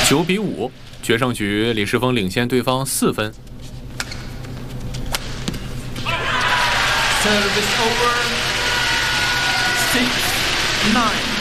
9比5，决胜局李世峰领先对方4分。 Service over. 6-9.